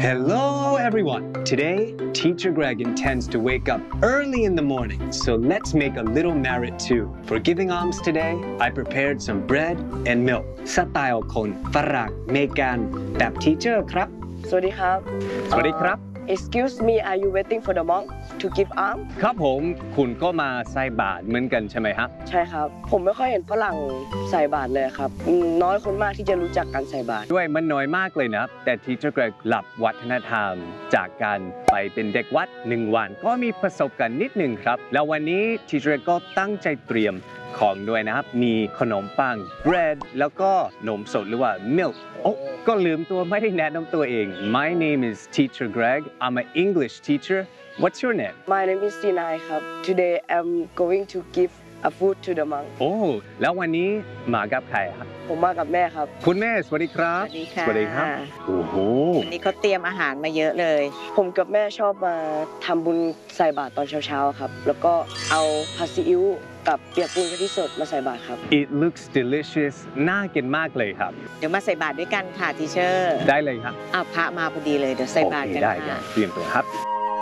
Hello everyone! Today, Teacher Greg intends to wake up early in the morning, so let's make a little merit too. For giving alms today, I prepared some bread and milk. สไตล์คนฝรั่งเมกันแบบ Teacher ครับสวัสดีครับสวัสดีครับ Excuse me, are you waiting for the monk to give alms? ครับผมคุณก็มาใส่บาตรเหมือนกันใช่ไหมครับใช่ครับ ผมไม่ค่อยเห็นฝรั่งใส่บาตรเลยครับน้อยคนมากที่จะรู้จักการใส่บาตรด้วยมันน้อยมากเลยนะแต่ Teacher Greg หลับวัฒนธรรม จากการไปเป็นเด็กวัด1 วันก็มีประสบการณ์นิดหนึ่งครับ แล้ววันนี้ Teacher Greg ก็ตั้งใจเตรียมของด้วยนะครับ มีขนมปัง bread แล้วก็นมสดหรือว่า milk โอ้ก็ลืมตัวไม่ได้แนะนำตัวเอง My name is Teacher Greg I'm an English teacher What's your name My name is Sinai ครับ Today I'm going to give a food to the monk โอ้แล้ววันนี้มากับใครครับผมมากับแม่ครับคุณแม่สวัสดีครับสวัสดีค่ะสวัสดีครับโอ้โหวันนี้เขาเตรียมอาหารมาเยอะเลยผมกับแม่ชอบมาทำบุญใส่บาตรตอนเช้าๆครับ แล้วก็เอาผัดซีอิ๊วกับเปียกปูนกะทิสดมาใส่บาตรครับ It looks delicious น่ากินมากเลยครับเดี๋ยวมาใส่บาตรด้วยกันค่ะทีเชอร์ได้เลยครับอ้าวพระมาพอดีเลยเดี๋ยวใส่บาตรกันได้ค่ะเตรียมตัวครับ